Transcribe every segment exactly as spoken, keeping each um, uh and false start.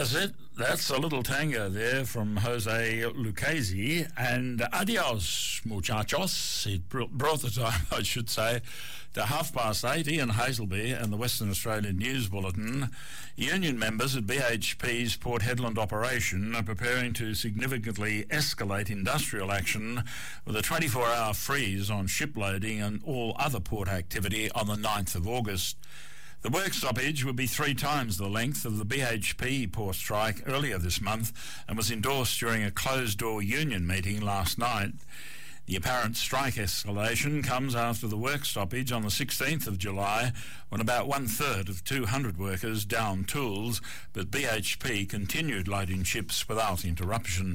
That's it. That's a little tango there from Jose Lucchese. And adios, muchachos. It brought the time, I should say, to half past eight. Ian Hazelby and the Western Australian News Bulletin. Union members at B H P's Port Hedland operation are preparing to significantly escalate industrial action with a twenty-four hour freeze on shiploading and all other port activity on the ninth of August. The work stoppage would be three times the length of the B H P port strike earlier this month and was endorsed during a closed-door union meeting last night. The apparent strike escalation comes after the work stoppage on the sixteenth of July, when about one-third of two hundred workers downed tools, but B H P continued loading ships without interruption.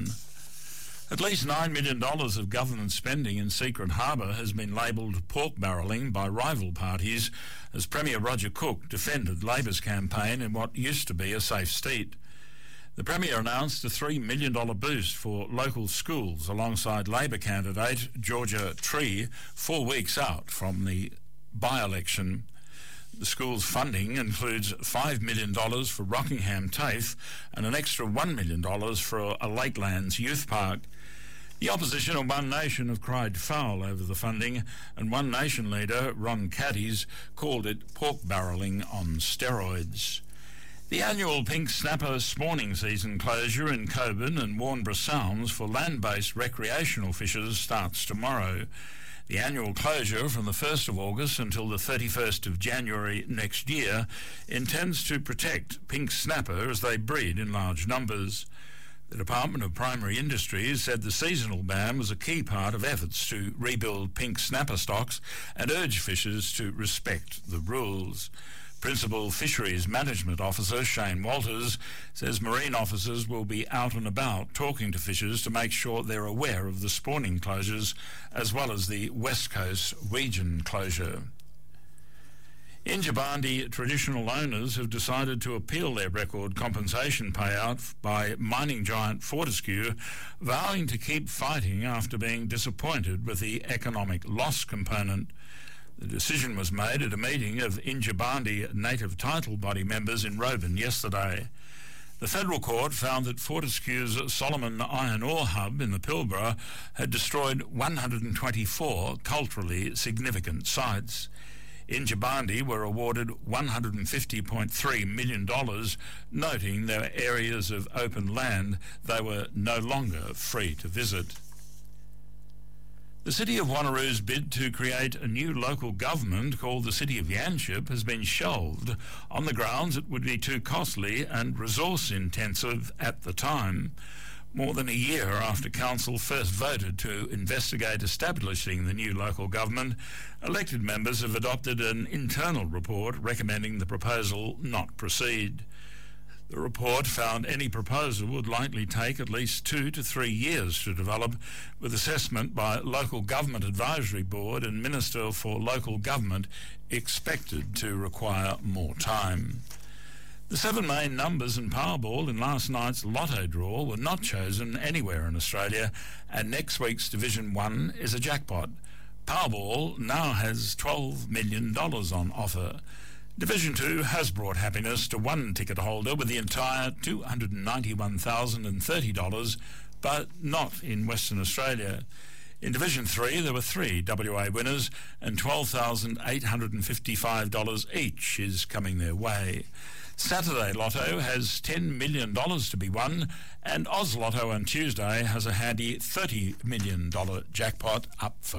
At least nine million dollars of government spending in Secret Harbour has been labelled pork barrelling by rival parties as Premier Roger Cook defended Labor's campaign in what used to be a safe seat. The Premier announced a three million dollars boost for local schools alongside Labor candidate Georgia Tree, four weeks out from the by-election. The school's funding includes five million dollars for Rockingham TAFE and an extra one million dollars for a Lakelands youth park. The opposition and One Nation have cried foul over the funding, and One Nation leader Ron Caddies called it pork barrelling on steroids. The annual pink snapper spawning season closure in Coburn and Warnbro Sounds for land-based recreational fishers starts tomorrow. The annual closure from the first of August until the thirty-first of January next year intends to protect pink snapper as they breed in large numbers. The Department of Primary Industries said the seasonal ban was a key part of efforts to rebuild pink snapper stocks and urge fishers to respect the rules. Principal Fisheries Management Officer Shane Walters says marine officers will be out and about talking to fishers to make sure they're aware of the spawning closures as well as the West Coast region closure. Injibandi traditional owners have decided to appeal their record compensation payout by mining giant Fortescue, vowing to keep fighting after being disappointed with the economic loss component. The decision was made at a meeting of Injibandi native title body members in Roban yesterday. The federal court found that Fortescue's Solomon Iron Ore Hub in the Pilbara had destroyed one hundred twenty-four culturally significant sites. Injibandi were awarded one hundred fifty point three million dollars, noting there were areas of open land they were no longer free to visit. The City of Wanneroo's bid to create a new local government called the City of Yanchep has been shelved on the grounds it would be too costly and resource-intensive at the time. More than a year after Council first voted to investigate establishing the new local government, elected members have adopted an internal report recommending the proposal not proceed. The report found any proposal would likely take at least two to three years to develop, with assessment by Local Government Advisory Board and Minister for Local Government expected to require more time. The seven main numbers in Powerball in last night's lotto draw were not chosen anywhere in Australia, and next week's Division one is a jackpot. Powerball now has twelve million dollars on offer. Division two has brought happiness to one ticket holder with the entire two hundred ninety-one thousand thirty dollars, but not in Western Australia. In Division three, there were three W A winners, and twelve thousand eight hundred fifty-five dollars each is coming their way. Saturday Lotto has ten million dollars to be won, and Oz Lotto on Tuesday has a handy thirty million dollars jackpot up for